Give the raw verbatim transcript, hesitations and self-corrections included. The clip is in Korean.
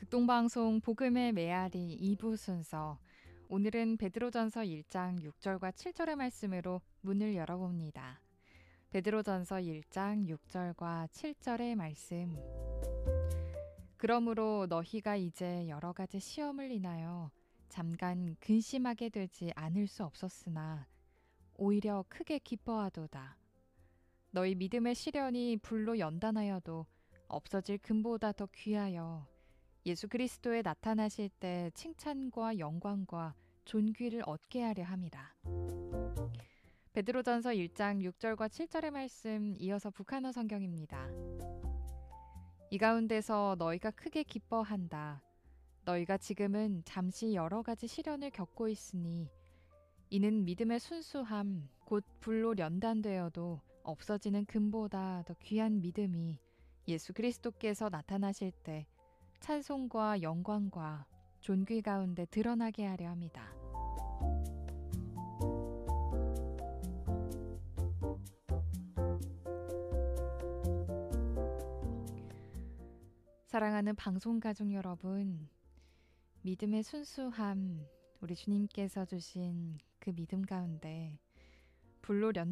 복동방송 복음의 메아리 이 부 순서. 오늘은 베드로전서 일 장 육 절과 칠 절의 말씀으로 문을 열어봅니다. 베드로전서 일 장 육 절과 칠 절의 말씀. 그러므로 너희가 이제 여러 가지 시험을 인하여 잠깐 근심하게 되지 않을 수 없었으나 오히려 크게 기뻐하도다. 너희 믿음의 시련이 불로 연단하여도 없어질 금보다 더 귀하여 예수 그리스도에 나타나실 때 칭찬과 영광과 존귀를 얻게 하려 함이라. 베드로전서 일 장 육 절과 칠 절의 말씀, 이어서 북한어 성경입니다. 이 가운데서 너희가 크게 기뻐한다. 너희가 지금은 잠시 여러 가지 시련을 겪고 있으니 이는 믿음의 순수함, 곧 불로 연단되어도 없어지는 금보다 더 귀한 믿음이 예수 그리스도께서 나타나실 때 찬송과 영광과 존귀 가운데 드러나게 하려 합니다. 사랑하는 방송가족 여러분, 믿음의 순수함, 우리 주님께서 주신 그 믿음 가운데 불로 연